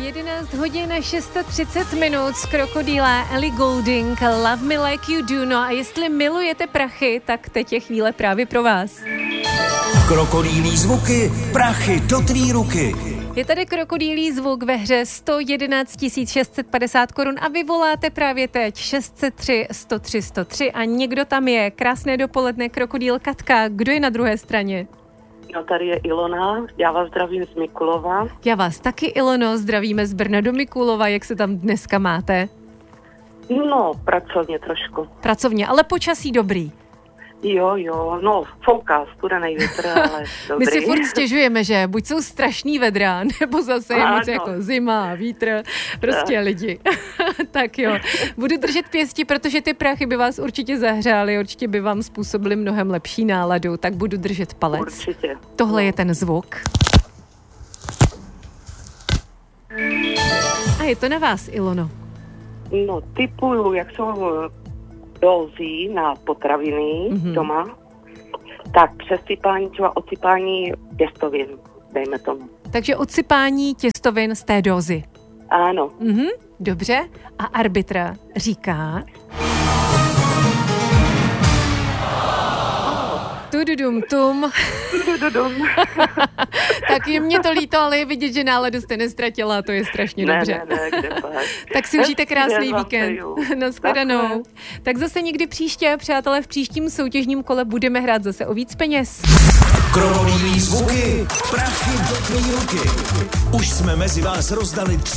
11 hodin a 630 minut z Krokodýla Ellie Goulding, Love Me Like You Do. No a jestli milujete prachy, tak teď je chvíle právě pro vás. Krokodýlí zvuky, prachy do tvý ruky. Je tady krokodýlí zvuk ve hře 111 650 korun a vy voláte právě teď 603 103 103 a někdo tam je. Krásné dopoledne, krokodýl Katka. Kdo je na druhé straně? No, tady je Ilona, já vás zdravím z Mikulova. Já vás taky, Ilono, zdravíme z Brna do Mikulova. Jak se tam dneska máte? No, pracovně trošku. Pracovně, ale počasí dobrý. Jo, no, fouká, studený vítr, ale dobrý. My si furt stěžujeme, že buď jsou strašný vedra, nebo zase je moc jako zima, vítr, prostě lidi. Tak jo, budu držet pěsti, protože ty prachy by vás určitě zahřály, určitě by vám způsobily mnohem lepší náladu, tak budu držet palec. Určitě. Tohle je ten zvuk. A je to na vás, Ilono. No, typuju, jak jsou dózy na potraviny doma, tak přesypání, třeba odsypání těstovin, dejme tomu. Takže odsypání těstovin z té dózy. Ano. Dobře. A arbitr říká... Tududum. Tak je mě to líto, ale je vidět, že náladu jste nestratila, to je strašně dobře. Ne, kde pak. Tak si užijte krásný víkend. Nashledanou. Tak zase někdy příště, přátelé, v příštím soutěžním kole budeme hrát zase o víc peněz. Krokodýlí zvuky, prachy do tvý ruky. Už jsme mezi vás rozdali